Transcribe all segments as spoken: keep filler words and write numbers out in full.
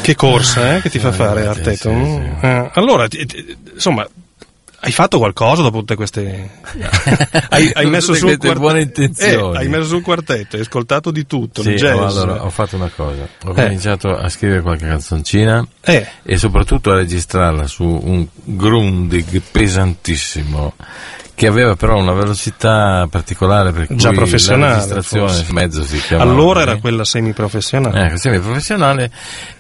Che corsa eh, che ti fa fare Arteta. Sì, sì. Eh, allora, ti, ti, insomma, hai fatto qualcosa dopo tutte queste... hai, hai messo sul quartetto, buone intenzioni. Eh, hai messo sul quartetto, hai ascoltato di tutto, sì, il jazz. Allora, ho fatto una cosa. Ho eh. cominciato a scrivere qualche canzoncina eh. e soprattutto a registrarla su un Grundig pesantissimo, che aveva però una velocità particolare, per cui già professionale, la registrazione forse. Mezzo si chiamava. Allora era quella semiprofessionale. Ecco, semiprofessionale,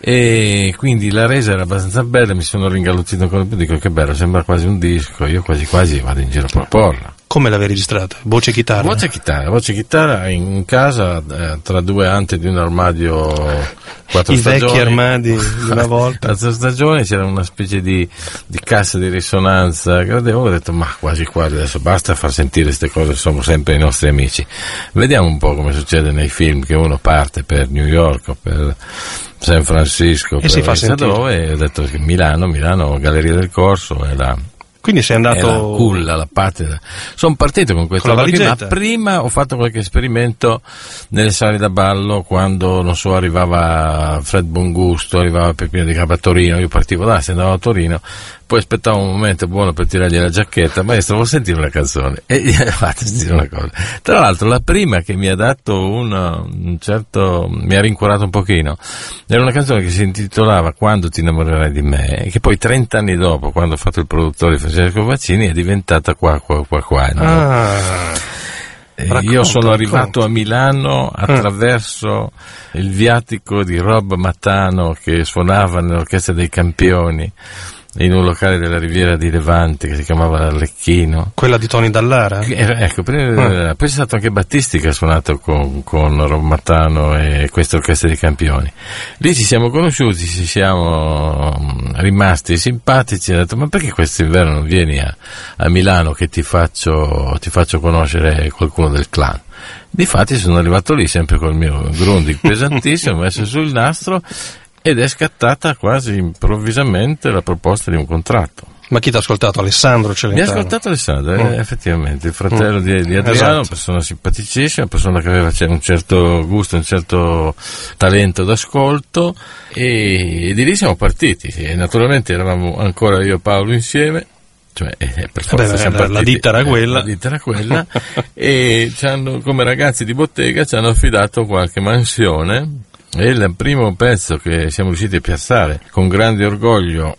e quindi la resa era abbastanza bella, mi sono ringalluzzito con il dico che bello, sembra quasi un disco, io quasi quasi vado in giro a proporla. Come l'avevi registrata? Voce e chitarra? Voce e chitarra, voce e chitarra in casa, eh, tra due ante di un armadio, quattro I stagioni. vecchi armadi di una volta. Quattro stagioni, c'era una specie di, di cassa di risonanza, che ho detto, ma quasi quasi, adesso basta far sentire queste cose, sono sempre i nostri amici. Vediamo un po' come succede nei film, che uno parte per New York o per San Francisco, e per si fa sentire. Dove, e ho detto che Milano, Milano, Galleria del Corso, è la... Quindi sei andato... È la culla, la parte. Sono partito con questa con la prima, valigetta. prima ho fatto qualche esperimento nelle sale da ballo, quando, non so, arrivava Fred Bongusto, arrivava Peppino Di Capra a Torino, io partivo da, se andavo a Torino, poi aspettavo un momento buono per tirargli la giacchetta, maestro, vuol sentire una canzone? E gli ho fatto sentire una cosa. Tra l'altro, la prima che mi ha dato un, un certo, mi ha rincuorato un pochino, era una canzone che si intitolava Quando ti innamorerai di me, e che poi trent'anni dopo, quando ho fatto il produttore di Francesco Vaccini, è diventata qua, qua, qua, qua. No? Ah, racconta, io sono arrivato racconta. a Milano attraverso ah. il viatico di Rob Matano, che suonava nell'Orchestra dei Campioni in un locale della Riviera di Levante che si chiamava l'Arlecchino. Quella di Tony Dallara? Era, ecco, prima, ah. poi c'è stato anche Battisti che ha suonato con, con Rob Matano e questa Orchestra dei Campioni. Lì ci siamo conosciuti, ci siamo rimasti simpatici, ho detto, ma perché quest'inverno non vieni a, a Milano che ti faccio, ti faccio conoscere qualcuno del clan? Difatti sono arrivato lì sempre col mio Grundig pesantissimo, messo sul nastro, ed è scattata quasi improvvisamente la proposta di un contratto. Ma chi ti ha ascoltato? Alessandro Celentano? Mi ha ascoltato Alessandro, mm. eh, effettivamente, il fratello mm. di, di Adriano, esatto. Una persona simpaticissima, una persona che aveva un certo gusto, un certo talento d'ascolto, e, e di lì siamo partiti. E naturalmente eravamo ancora io e Paolo insieme. Cioè, eh, per forza Beh, siamo la, partiti, la ditta era quella, eh, la ditta era quella e ci hanno, come ragazzi di bottega, ci hanno affidato qualche mansione. E il primo pezzo che siamo riusciti a piazzare con grande orgoglio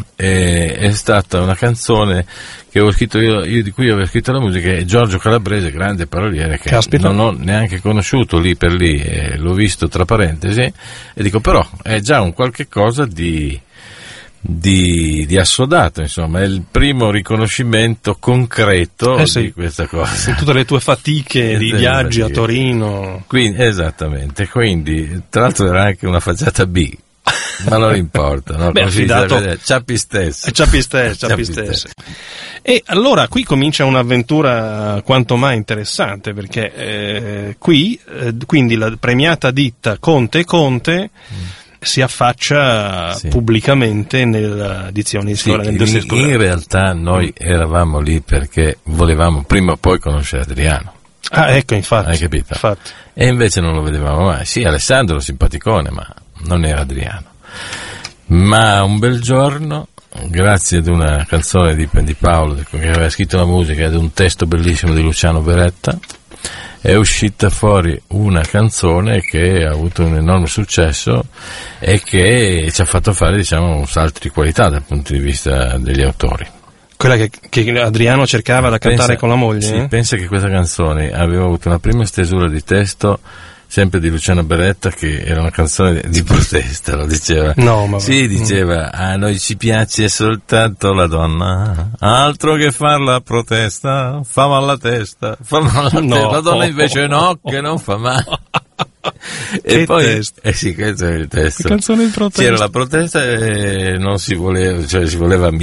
è, è stata una canzone che avevo scritto io, io di cui avevo scritto la musica, è Giorgio Calabrese, grande paroliere, che Caspita. non ho neanche conosciuto lì per lì, eh, l'ho visto tra parentesi, e dico però è già un qualche cosa di Di, di assodato, insomma, è il primo riconoscimento concreto eh sì, di questa cosa. Di tutte le tue fatiche di viaggi a Torino. Quindi, esattamente, quindi tra l'altro era anche una facciata B, ma non importa, no? Beh, affidato... Ciappi stesso. Ciappi stesso, Ciappi stesso. E allora qui comincia un'avventura quanto mai interessante, perché eh, qui, eh, quindi la premiata ditta Conte e Conte mm. si affaccia sì. pubblicamente nella edizione sì, in, in, in realtà noi eravamo lì perché volevamo prima o poi conoscere Adriano. Ah, ecco, infatti. Hai capito? Infatti. E invece non lo vedevamo mai. Sì, Alessandro era simpaticone, ma non era Adriano. Ma un bel giorno, grazie ad una canzone di, di Paolo che aveva scritto la musica, ed un testo bellissimo di Luciano Beretta, è uscita fuori una canzone che ha avuto un enorme successo e che ci ha fatto fare, diciamo, un salto di qualità dal punto di vista degli autori. Quella che, che Adriano cercava da cantare pensa, con la moglie? Sì, eh? pensa che questa canzone aveva avuto una prima stesura di testo sempre di Luciano Beretta, che era una canzone di protesta, lo diceva. No, ma sì, diceva, a noi ci piace soltanto la donna, altro che far la protesta, fa mal la testa, fa mal la no. testa, la donna invece no, che non fa male. E poi, testo. eh sì, questo è il testo. Canzone di protesta. C'era la protesta e non si voleva, cioè si voleva